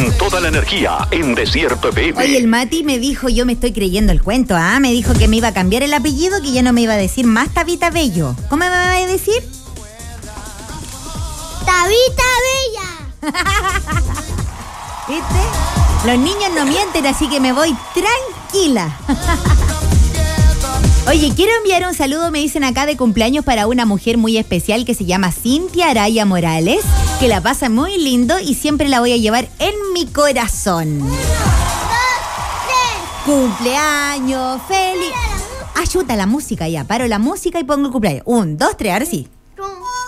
con toda la energía en Desierto FM. Oye, el Mati me dijo, yo me estoy creyendo el cuento, me dijo que me iba a cambiar el apellido, que ya no me iba a decir más Tabita Bello. ¿Cómo me va a decir? Tabita Bella. ¿Viste? Los niños no mienten, así que me voy tranquila. Oye, quiero enviar un saludo, me dicen acá, de cumpleaños para una mujer muy especial que se llama Cintia Araya Morales, que la pasa muy lindo y siempre la voy a llevar en mi corazón. 1, 2, 3. Cumpleaños feliz. Ayuda la música ya, paro la música y pongo el cumpleaños. 1, 2, 3, ahora sí.